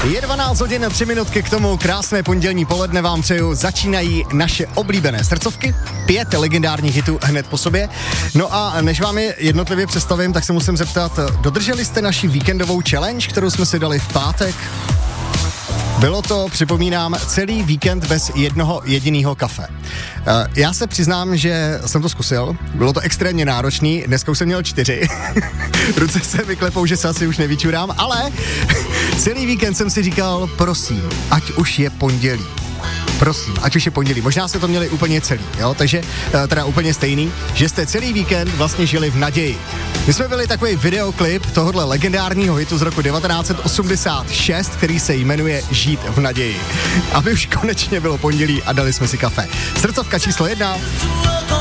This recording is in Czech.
Je 12 hodin 3 minutky k tomu, krásné pondělní poledne vám přeju, začínají naše oblíbené srdcovky, 5 legendárních hitů hned po sobě. No a než vám je jednotlivě představím, tak se musím zeptat, dodrželi jste naši víkendovou challenge, kterou jsme si dali v pátek? Bylo to, připomínám, celý víkend bez jednoho jediného kafe. Já se přiznám, že jsem to zkusil, bylo to extrémně náročný, dneska už jsem měl 4, ruce se vyklepou, že se asi už nevyčurám, ale celý víkend jsem si říkal, prosím, ať už je pondělí. Prosím, ať už je pondělí. Možná jste to měli úplně celý, jo? Takže teda úplně stejný, že jste celý víkend vlastně žili v naději. My jsme byli takový videoklip tohohle legendárního hitu z roku 1986, který se jmenuje Žít v naději. Aby už konečně bylo pondělí a dali jsme si kafe. Srdcovka číslo 1.